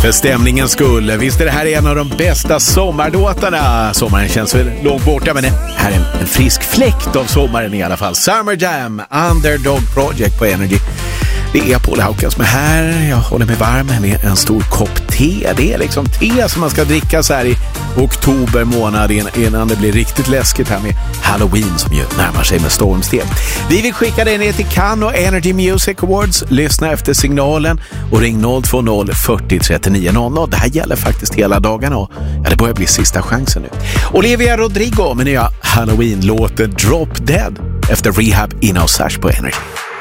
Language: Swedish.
För stämningens skull. Visst är det här en av de bästa sommarlåtarna. Sommaren känns väl långt borta, men det här är en frisk fläkt av sommaren i alla fall. Summer Jam, Underdog Project på Energy. Det är Paul Hauka som är här. Jag håller mig varm med en stor kopp te. Det är liksom te som man ska dricka så här i oktober månad innan det blir riktigt läskigt här med Halloween som ju närmar sig med stormsteg. Vi vill skicka dig ner till Cannes och Energy Music Awards. Lyssna efter signalen och ring 020 40 39 00. Det här gäller faktiskt hela dagarna och det börjar bli sista chansen nu. Olivia Rodrigo med nya Halloween-låten Drop Dead efter Rehab in Sash på Energy.